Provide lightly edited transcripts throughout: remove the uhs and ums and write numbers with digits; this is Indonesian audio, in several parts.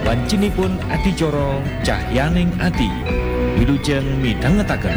Wancinipun adicara cahyaning ati. Wilujeng midhangetaken.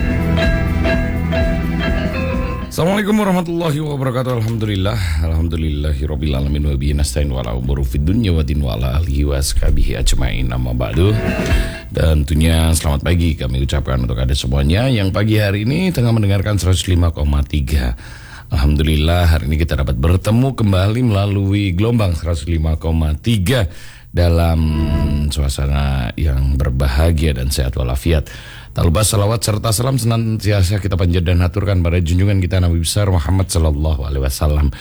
Assalamualaikum warahmatullahi wabarakatuh. Alhamdulillahirabbil alamin wa bihi nasta'in wa ala umuri fid dunya wa din wa ala alihi wa ashabihi ajmain amma ba'du. Dan tentunya selamat pagi kami ucapkan untuk Anda semuanya yang pagi hari ini tengah mendengarkan 105,3. Alhamdulillah hari ini kita dapat bertemu kembali melalui gelombang 105,3 dalam suasana yang berbahagia dan sehat walafiat. Tak lupa salawat serta salam senantiasa kita panjatkan dan haturkan pada junjungan kita Nabi besar Muhammad sallallahu alaihi wasallam.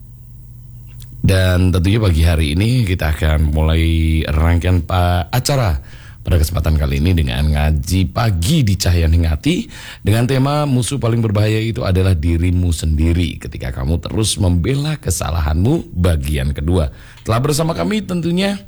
Dan tentunya pagi hari ini kita akan mulai rangkaian acara pada kesempatan kali ini dengan ngaji pagi di Cahyaning Hati dengan tema musuh paling berbahaya itu adalah dirimu sendiri ketika kamu terus membela kesalahanmu bagian kedua. Telah bersama kami tentunya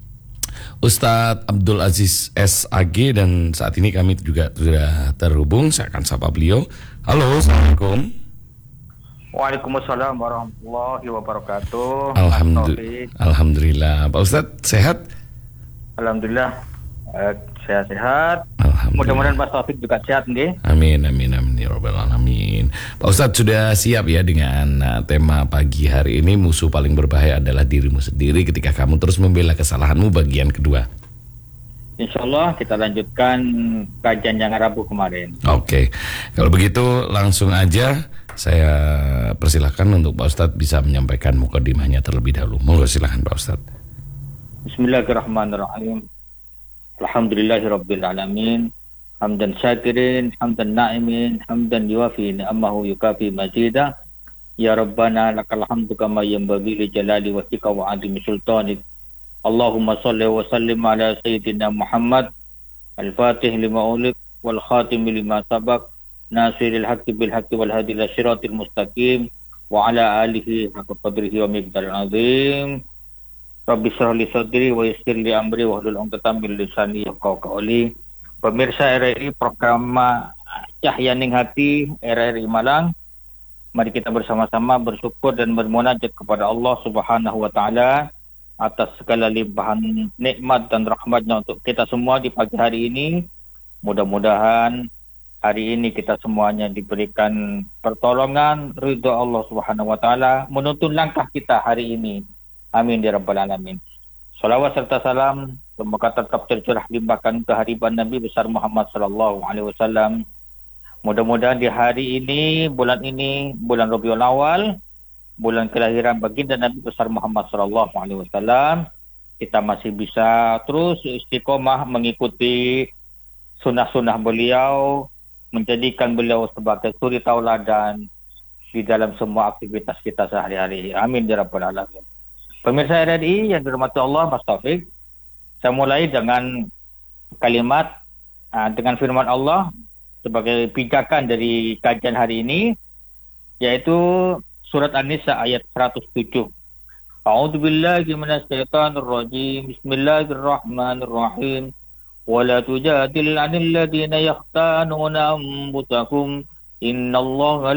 Ustadz Abdul Aziz SAG dan saat ini kami juga sudah terhubung. Saya akan sapa beliau. Halo, Assalamualaikum. Waalaikumsalam warahmatullahi wabarakatuh. Alhamdulillah. Pak Ustadz sehat? Alhamdulillah, sehat-sehat. Mudah-mudahan Pak Taufik juga sehat nih. Amin ya rabbal alamin. Pak Ustadz sudah siap ya dengan tema pagi hari ini, musuh paling berbahaya adalah dirimu sendiri ketika kamu terus membela kesalahanmu bagian kedua. Insyaallah kita lanjutkan kajian yang Rabu kemarin. Oke. Kalau begitu langsung aja saya persilahkan untuk Pak Ustadz bisa menyampaikan mukadimahnya terlebih dahulu. Monggo silakan Pak Ustadz. Bismillahirrahmanirrahim. Alhamdulillahirabbil alamin. Hamdan syakirin, hamdan na'imin, hamdan yuwafi ni'amahu yukafi mazidah. Ya Rabbana lakal hamdu kama yanbaghi li jalali wajhika wa 'azimi sultanik. Allahumma shalli wa sallim ala sayyidina Muhammad al-Fatih lima ulik wal khatim lima sabaq nasiril haqqi bil haqqi wal hadi ila siratil mustaqim wa ala alihi haqqa qadrihi wa miqdaril azim. Rabbi shrah li sadri wa yassir li amri wahlul 'uqdatam min lisani yafqahu qawli. Pemirsa RRI program Cahyaning Hati RRI Malang, mari kita bersama-sama bersyukur dan bermunajat kepada Allah Subhanahu wa taala atas segala limpahan nikmat dan rahmatnya untuk kita semua di pagi hari ini. Mudah-mudahan hari ini kita semuanya diberikan pertolongan ridho Allah Subhanahu wa taala menuntun langkah kita hari ini. Amin ya rabbal alamin. Salawat serta salam semoga tetap tercurah limpahkan kehadiran Nabi besar Muhammad sallallahu alaihi wasallam. Mudah-mudahan di hari ini, bulan Rabiul Awal, bulan kelahiran baginda Nabi besar Muhammad sallallahu alaihi wasallam, kita masih bisa terus istiqomah mengikuti sunnah-sunnah beliau, menjadikan beliau sebagai suri tauladan di dalam semua aktivitas kita sehari-hari. Amin ya rabbal alamin. Pemirsa RRI yang dirahmati Allah, Mas Taufik, saya mulai dengan kalimat dengan firman Allah sebagai pijakan dari kajian hari ini, yaitu surat An-Nisa ayat 107. A'udzubillahi minasyaitonir rajim. Bismillahirrahmanirrahim. Wala tujadil 'anil ladzina yakhtanuna anfusahum innallaha